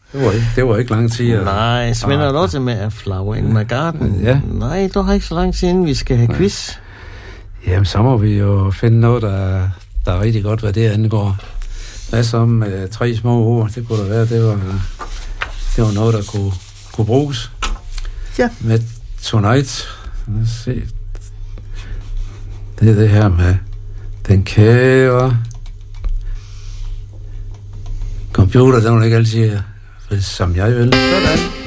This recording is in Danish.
Det var ikke lang tid. Nej, Svend er også med Flower in my garden. Ja. Nej, du har ikke så lang tid inden vi skal have quiz. Jamen, så må vi jo finde noget, der er rigtig godt, hvad det angår. Hvad som 3 små ord, det kunne da være, det var noget, der kunne bruges. Ja. Med tonight. Lad os se. Det er det her med den kære computer, den vil ikke altid, som jeg vil. Sådan.